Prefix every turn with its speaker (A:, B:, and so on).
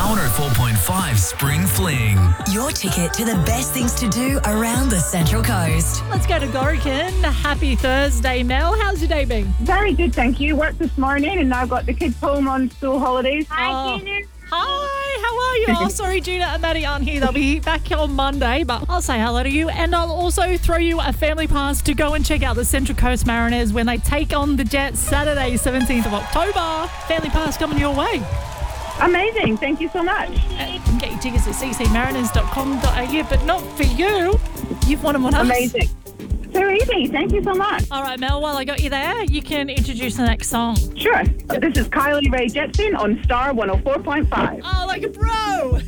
A: 104.5 Spring Fling.
B: Your ticket to the best things to do around the Central Coast.
C: Let's go to Gorican. Happy Thursday, Mel. How's your day been?
D: Very good, thank you. Worked this morning and now I've got the kids home on school holidays.
C: Hi, Gina. Hi, how are you? Oh, sorry, Gina and Maddie aren't here. They'll be back on Monday, but I'll say hello to you. And I'll also throw you a family pass to go and check out the Central Coast Mariners when they take on the Jets Saturday, 17th of October. Family pass coming your way.
D: Amazing, thank you so much.
C: You can get your tickets at ccmariners.com.au, but not for you. You've won them on us.
D: Amazing. So easy, thank you so much.
C: All right, Mel, while I got you there, you can introduce the next song.
D: Sure. This is Kylie Rae Jepsen on Star 104.5.
C: Oh, like a bro.